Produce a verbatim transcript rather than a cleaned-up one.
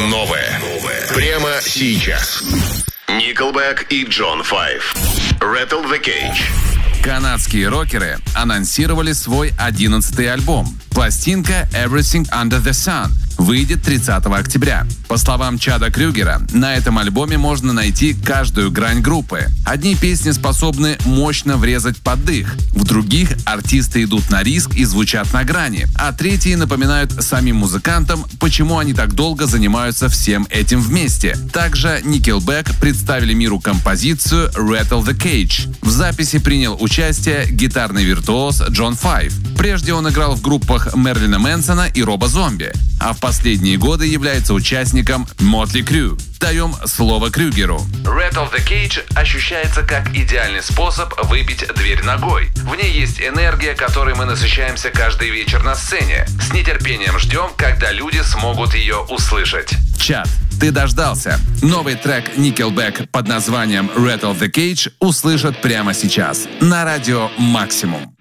Новое. Прямо сейчас. Nickelback и Джон Файв. Rattle the Cage. Канадские рокеры анонсировали свой одиннадцатый альбом. Пластинка «Everything Under the Sun» выйдет тридцатого октября. По словам Чада Крюгера, на этом альбоме можно найти каждую грань группы. Одни песни способны мощно врезать под дых, в других артисты идут на риск и звучат на грани, а третьи напоминают самим музыкантам, почему они так долго занимаются всем этим вместе. Также Nickelback представили миру композицию «Rattle the Cage». В записи принял участие гитарный виртуоз Джон Файв. Прежде он играл в группах Мерлина Мэнсона и Роба Зомби, а в последние годы является участником Motley Crue. Даем слово Крюгеру. Rattle the Cage ощущается как идеальный способ выбить дверь ногой. В ней есть энергия, которой мы насыщаемся каждый вечер на сцене. С нетерпением ждем, когда люди смогут ее услышать. Чат, ты дождался. Новый трек Nickelback под названием Rattle the Cage услышат прямо сейчас на радио Максимум.